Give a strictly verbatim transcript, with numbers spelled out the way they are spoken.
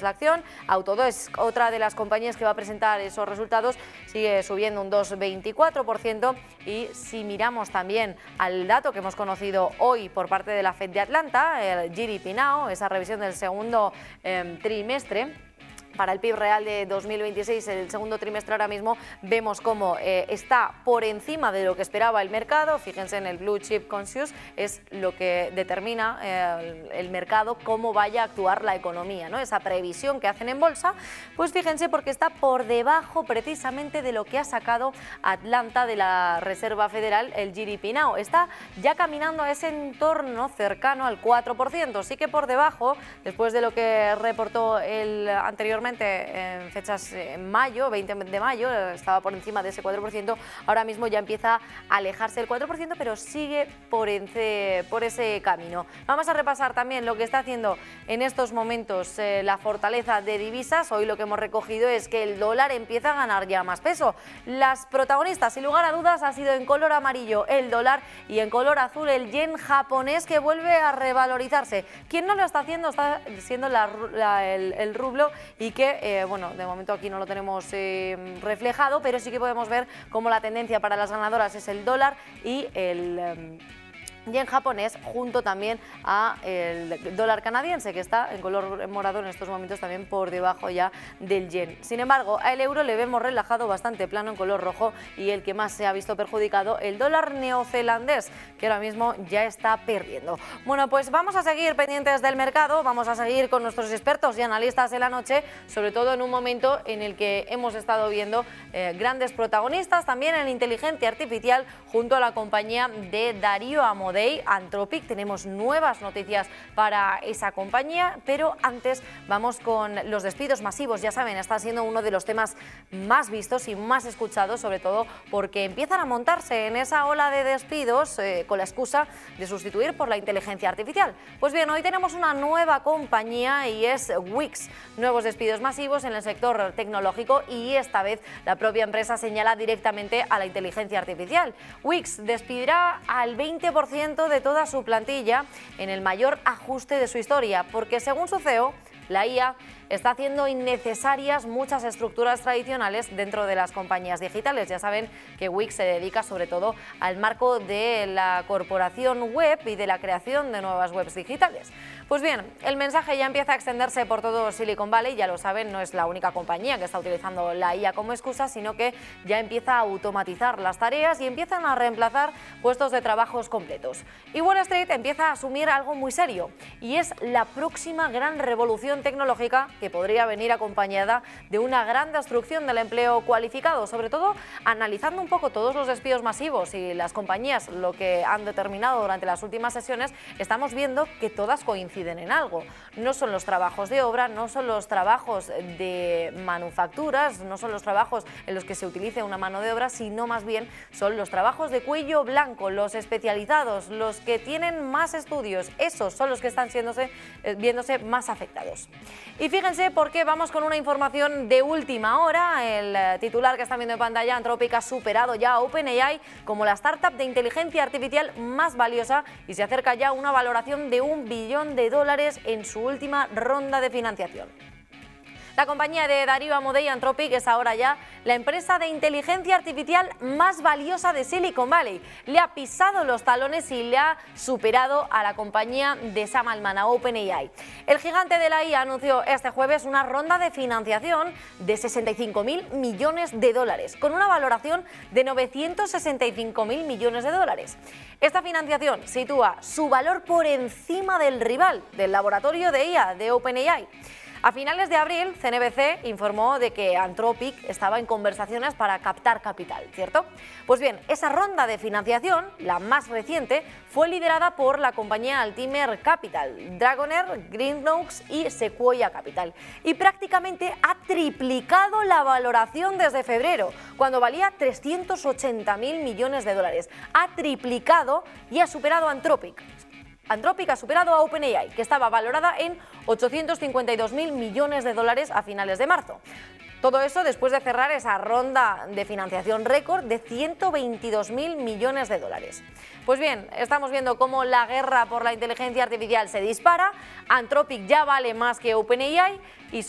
la acción. Autodesk, otra de las compañías que va a presentar esos resultados, sigue subiendo un dos coma veinticuatro por ciento. Y si miramos también al dato que hemos conocido hoy por parte de la Fed de Atlanta, el G D P Now, esa revisión del segundo eh, trimestre, para el P I B real de dos mil veintiséis, el segundo trimestre ahora mismo vemos cómo eh, está por encima de lo que esperaba el mercado. Fíjense en el Blue Chip Consensus, es lo que determina eh, el, el mercado cómo vaya a actuar la economía, ¿no? Esa previsión que hacen en bolsa, pues fíjense porque está por debajo precisamente de lo que ha sacado Atlanta de la Reserva Federal, el G D P Now. Está ya caminando a ese entorno cercano al cuatro por ciento, sí que por debajo, después de lo que reportó el anteriormente en fechas en mayo, veinte de mayo, estaba por encima de ese cuatro por ciento, ahora mismo ya empieza a alejarse del cuatro por ciento, pero sigue por, ence, por ese camino. Vamos a repasar también lo que está haciendo en estos momentos eh, la fortaleza de divisas. Hoy lo que hemos recogido es que el dólar empieza a ganar ya más peso. Las protagonistas, sin lugar a dudas, ha sido en color amarillo el dólar y en color azul el yen japonés, que vuelve a revalorizarse. Quien no lo está haciendo está siendo la, la, el, el rublo, y que, eh, bueno, de momento aquí no lo tenemos eh, reflejado, pero sí que podemos ver cómo la tendencia para las ganadoras es el dólar y el eh, yen japonés, junto también a el dólar canadiense, que está en color morado en estos momentos también por debajo ya del yen. Sin embargo, al euro le vemos relajado, bastante plano en color rojo, y el que más se ha visto perjudicado, el dólar neozelandés, que ahora mismo ya está perdiendo. Bueno, pues vamos a seguir pendientes del mercado, vamos a seguir con nuestros expertos y analistas de la noche, sobre todo en un momento en el que hemos estado viendo eh, grandes protagonistas también en inteligencia artificial, junto a la compañía de Darío Amodei, Anthropic. Tenemos nuevas noticias para esa compañía, pero antes vamos con los despidos masivos. Ya saben, está siendo uno de los temas más vistos y más escuchados, sobre todo porque empiezan a montarse en esa ola de despidos eh, con la excusa de sustituir por la inteligencia artificial. Pues bien, hoy tenemos una nueva compañía y es Wix. Nuevos despidos masivos en el sector tecnológico, y esta vez la propia empresa señala directamente a la inteligencia artificial. Wix despidirá al veinte por ciento de toda su plantilla en el mayor ajuste de su historia, porque según su C E O, la I A está haciendo innecesarias muchas estructuras tradicionales dentro de las compañías digitales. Ya saben que Wix se dedica sobre todo al marco de la corporación web y de la creación de nuevas webs digitales. Pues bien, el mensaje ya empieza a extenderse por todo Silicon Valley. Ya lo saben, no es la única compañía que está utilizando la I A como excusa, sino que ya empieza a automatizar las tareas y empiezan a reemplazar puestos de trabajos completos. Y Wall Street empieza a asumir algo muy serio, y es la próxima gran revolución tecnológica, que podría venir acompañada de una gran destrucción del empleo cualificado, sobre todo analizando un poco todos los despidos masivos y las compañías, lo que han determinado durante las últimas sesiones. Estamos viendo que todas coinciden en algo. No son los trabajos de obra, no son los trabajos de manufacturas, no son los trabajos en los que se utilice una mano de obra, sino más bien son los trabajos de cuello blanco, los especializados, los que tienen más estudios. Esos son los que están siéndose, eh, viéndose más afectados. Y fíjense por qué vamos con una información de última hora. El eh, titular que están viendo en pantalla, Anthropic ha superado ya a OpenAI como la startup de inteligencia artificial más valiosa y se acerca ya a una valoración de un billón de dólares en su última ronda de financiación. La compañía de Darío Amodei, Anthropic, es ahora ya la empresa de inteligencia artificial más valiosa de Silicon Valley. Le ha pisado los talones y le ha superado a la compañía de Sam Altman, a OpenAI. El gigante de la I A anunció este jueves una ronda de financiación de sesenta y cinco mil millones de dólares, con una valoración de novecientos sesenta y cinco mil millones de dólares. Esta financiación sitúa su valor por encima del rival del laboratorio de I A de OpenAI. A finales de abril, C N B C informó de que Anthropic estaba en conversaciones para captar capital, ¿cierto? Pues bien, esa ronda de financiación, la más reciente, fue liderada por la compañía Altimer Capital, Dragoner, Greenox y Sequoia Capital, y prácticamente ha triplicado la valoración desde febrero, cuando valía trescientos ochenta mil millones de dólares. Ha triplicado y ha superado a Anthropic. Anthropic ha superado a OpenAI, que estaba valorada en ochocientos cincuenta y dos mil millones de dólares a finales de marzo. Todo eso después de cerrar esa ronda de financiación récord de ciento veintidós mil millones de dólares. Pues bien, estamos viendo cómo la guerra por la inteligencia artificial se dispara. Anthropic ya vale más que OpenAI y